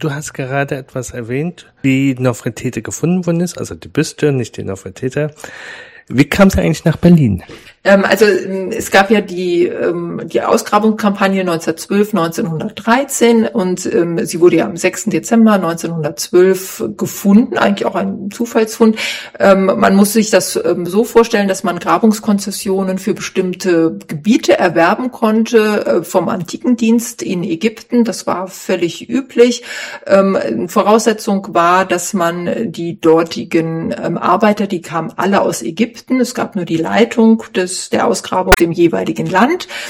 du hast gerade etwas erwähnt, wie Nofretete gefunden worden ist, also die Büste, nicht die Nofretete. Wie kam es eigentlich nach Berlin? Also es gab ja die Ausgrabungskampagne 1912, 1913 und sie wurde ja am 6. Dezember 1912 gefunden, eigentlich auch ein Zufallsfund. Man muss sich das so vorstellen, dass man Grabungskonzessionen für bestimmte Gebiete erwerben konnte vom Antikendienst in Ägypten. Das war völlig üblich. Voraussetzung war, dass man die dortigen Arbeiter, die kamen alle aus Ägypten. Es gab nur die Leitung der Ausgrabung im jeweiligen Land.